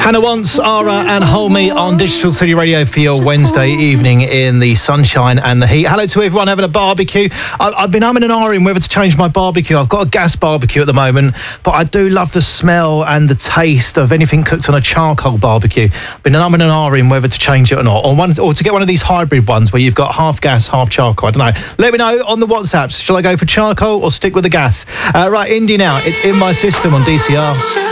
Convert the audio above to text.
Hannah Wants, Ara and Hold Me on Digital City Radio for your Wednesday evening in the sunshine and the heat. Hello to everyone having a barbecue. I've been umming and ahhing whether to change my barbecue. I've got a gas barbecue at the moment, but I do love the smell and the taste of anything cooked on a charcoal barbecue. Been umming and ahhing whether to change it or not, or to get one of these hybrid ones where you've got half gas, half charcoal. I don't know. Let me know on the WhatsApps. Shall I go for charcoal or stick with the gas? Right, Indie now. It's In My System on DCR.